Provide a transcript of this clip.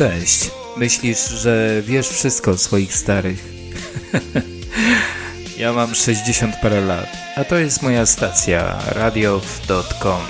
Cześć. Myślisz, że wiesz wszystko o swoich starych? Ja mam 60 parę lat, a to jest moja stacja radiow.com.